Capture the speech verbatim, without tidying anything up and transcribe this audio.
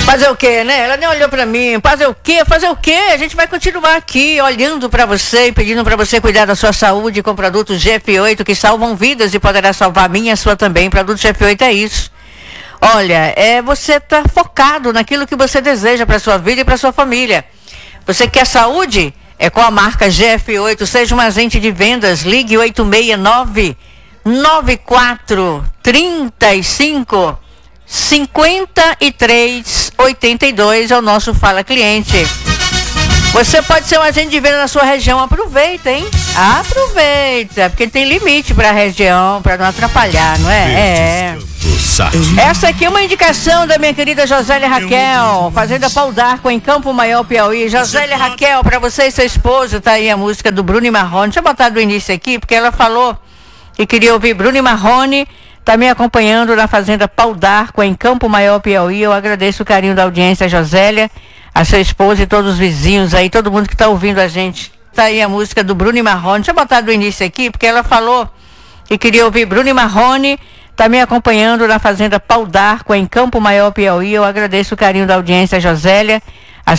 Fazer o quê, né? Ela nem olhou pra mim. Fazer o quê? Fazer o quê? A gente vai continuar aqui olhando pra você e pedindo pra você cuidar da sua saúde com produtos G F oito que salvam vidas e poderá salvar a minha e a sua também. Produto G F oito é isso. Olha, é você tá focado naquilo que você deseja pra sua vida e pra sua família. Você quer saúde? É com a marca G F oito. Seja um agente de vendas. Ligue oito seis nove, nove quatro três cinco, cinco três oito dois. É o nosso Fala Cliente. Você pode ser um agente de venda na sua região. Aproveita, hein? Aproveita, porque tem limite para a região, para não atrapalhar, não é? É. Essa aqui é uma indicação da minha querida Josélia Raquel, Fazenda Pau d'Arco, em Campo Maior, Piauí. Josélia Raquel, para você e seu esposo, tá aí a música do Bruno e Marrone. Deixa eu botar do início aqui, porque ela falou que queria ouvir Bruno e Marrone. Tá me acompanhando na Fazenda Pau d'Arco, em Campo Maior, Piauí. Eu agradeço o carinho da audiência, Josélia, a sua esposa e todos os vizinhos aí, todo mundo que tá ouvindo a gente. Tá aí a música do Bruno e Marrone. Deixa eu botar do início aqui, porque ela falou que queria ouvir Bruno e Marrone. Tá me acompanhando na Fazenda Pau d'Arco, em Campo Maior, Piauí. Eu agradeço o carinho da audiência, Josélia,